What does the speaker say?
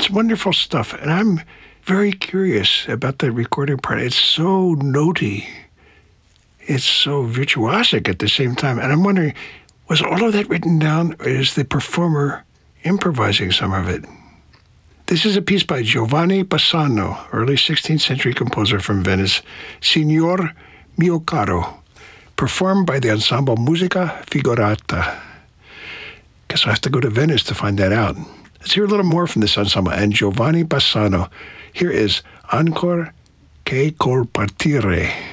It's wonderful stuff. And I'm very curious about the recording part. It's so notey. It's so virtuosic at the same time. And I'm wondering, was all of that written down, or is the performer improvising some of it? This is a piece by Giovanni Bassano, early 16th century composer from Venice, Signor Mio Caro, performed by the ensemble Musica Figurata. Guess I have to go to Venice to find that out. Let's hear a little more from this ensemble and Giovanni Bassano. Here is Ancor che col partire.